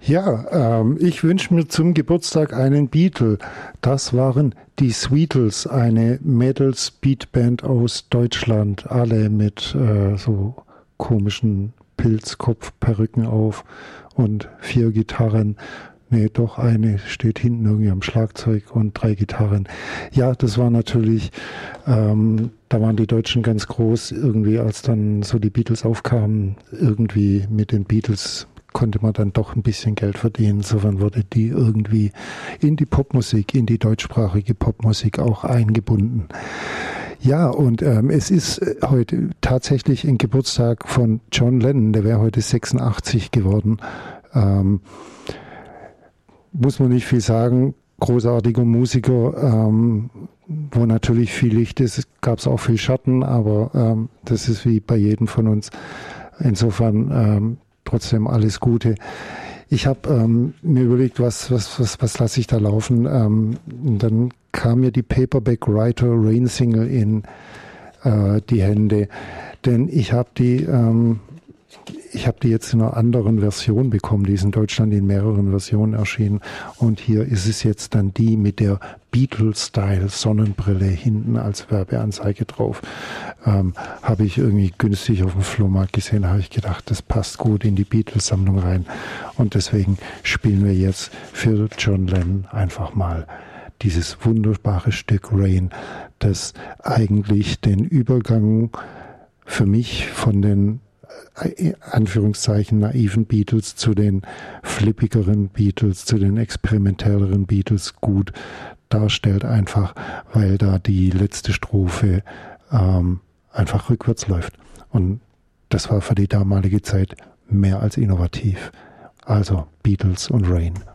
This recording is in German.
Ja, ich wünsche mir zum Geburtstag einen Beatle. Das waren die Sweetles, eine Mädels-Beatband aus Deutschland. Alle mit so komischen Pilzkopfperücken auf und 4 Gitarren. Nee, doch, eine steht hinten irgendwie am Schlagzeug und 3 Gitarren. Ja, das war natürlich, da waren die Deutschen ganz groß irgendwie, als dann so die Beatles aufkamen. Irgendwie mit den Beatles konnte man dann doch ein bisschen Geld verdienen. Insofern wurde die irgendwie in die Popmusik, in die deutschsprachige Popmusik auch eingebunden. Ja, und es ist heute tatsächlich ein Geburtstag von John Lennon. Der wäre heute 86 geworden. Muss man nicht viel sagen. Großartiger Musiker, wo natürlich viel Licht ist, gab es auch viel Schatten, aber das ist wie bei jedem von uns. Insofern trotzdem alles Gute. Ich habe mir überlegt, was lasse ich da laufen. Dann kam mir die Paperback Writer Rain Single in die Hände, denn ich habe die jetzt in einer anderen Version bekommen. Die ist in Deutschland in mehreren Versionen erschienen. Und hier ist es jetzt dann die mit der Beatles-Style-Sonnenbrille hinten als Werbeanzeige drauf. Habe ich irgendwie günstig auf dem Flohmarkt gesehen, habe ich gedacht, das passt gut in die Beatles-Sammlung rein. Und deswegen spielen wir jetzt für John Lennon einfach mal dieses wunderbare Stück Rain, das eigentlich den Übergang für mich von den Anführungszeichen naiven Beatles zu den flippigeren Beatles, zu den experimentelleren Beatles gut darstellt, einfach weil da die letzte Strophe einfach rückwärts läuft. Und das war für die damalige Zeit mehr als innovativ. Also Beatles und Rain.